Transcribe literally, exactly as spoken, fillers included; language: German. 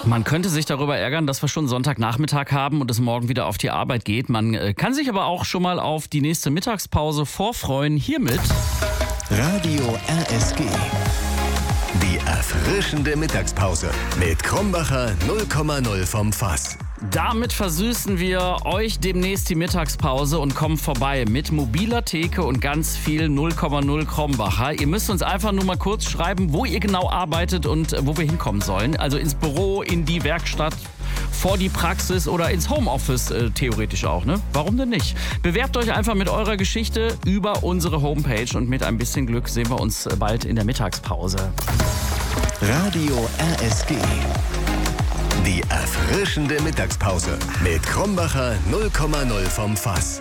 Man könnte sich darüber ärgern, dass wir schon Sonntagnachmittag haben und es morgen wieder auf die Arbeit geht. Man äh, kann sich aber auch schon mal auf die nächste Mittagspause vorfreuen. Hiermit Radio R S G. Die erfrischende Mittagspause mit Krombacher null Komma null vom Fass. Damit versüßen wir euch demnächst die Mittagspause und kommen vorbei mit mobiler Theke und ganz viel null Komma null Krombacher. Ihr müsst uns einfach nur mal kurz schreiben, wo ihr genau arbeitet und wo wir hinkommen sollen. Also ins Büro, in die Werkstatt, vor die Praxis oder ins Homeoffice äh, theoretisch auch, ne? Warum denn nicht? Bewerbt euch einfach mit eurer Geschichte über unsere Homepage und mit ein bisschen Glück sehen wir uns bald in der Mittagspause. Radio R S G. Die erfrischende Mittagspause mit Krombacher null Komma null vom Fass.